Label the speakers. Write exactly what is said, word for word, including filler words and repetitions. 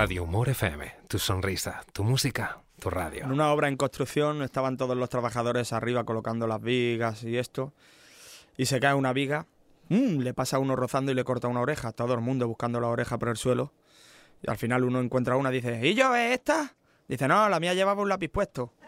Speaker 1: Radio Humor F M, tu sonrisa, tu música, tu radio.
Speaker 2: En una obra en construcción estaban todos los trabajadores arriba colocando las vigas y esto, y se cae una viga, ¡mmm! Le pasa a uno rozando y le corta una oreja, todo el mundo buscando la oreja por el suelo, y al final uno encuentra una y dice, ¿y yo es esta? Dice, no, la mía llevaba un lápiz puesto.